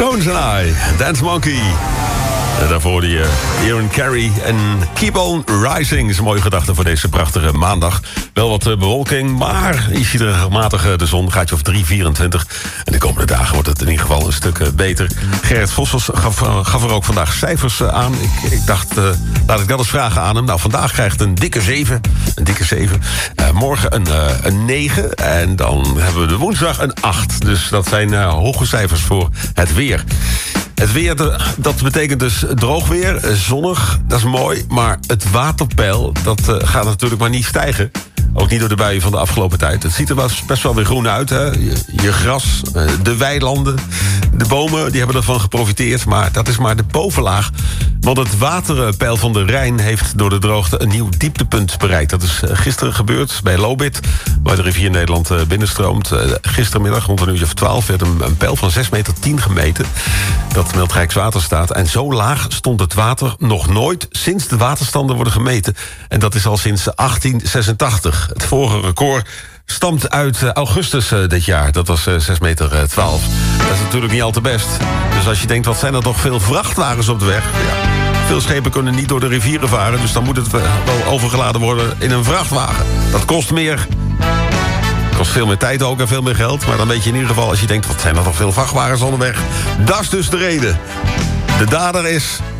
Tones and I, Dance Monkey. En daarvoor die Aaron Carey en Keep On Rising. Is een mooie gedachte voor deze prachtige maandag. Wel wat bewolking, maar je ziet er regelmatig de zon. Gaatje of 3,24. En de komende dagen wordt het in ieder geval een stuk beter. Gerrit Vos gaf er ook vandaag cijfers aan. Ik dacht, laat ik dat eens vragen aan hem. Nou, vandaag krijgt een dikke 7. Een dikke 7. Morgen een 9. En dan hebben we de woensdag een 8. Dus dat zijn hoge cijfers voor het weer. Het weer, dat betekent dus droog weer, zonnig, dat is mooi. Maar het waterpeil, dat gaat natuurlijk maar niet stijgen. Ook niet door de buien van de afgelopen tijd. Het ziet er best wel weer groen uit, hè. Je gras, de weilanden, de bomen, die hebben ervan geprofiteerd. Maar dat is maar de bovenlaag. Want het waterpeil van de Rijn heeft door de droogte een nieuw dieptepunt bereikt. Dat is gisteren gebeurd bij Lobith, waar de rivier Nederland binnenstroomt. Gistermiddag rond een uurtje of 12 werd een peil van 6,10 meter gemeten. Dat meldt Rijkswaterstaat. En zo laag stond het water nog nooit sinds de waterstanden worden gemeten. En dat is al sinds 1886. Het vorige record stamt uit augustus dit jaar. Dat was 6,12 meter. Dat is natuurlijk niet al te best. Dus als je denkt, wat zijn er toch veel vrachtwagens op de weg? Ja, veel schepen kunnen niet door de rivieren varen. Dus dan moet het wel overgeladen worden in een vrachtwagen. Dat kost meer. Kost veel meer tijd ook en veel meer geld. Maar dan weet je in ieder geval, als je denkt, wat zijn er toch veel vrachtwagens onderweg? Dat is dus de reden. De dader is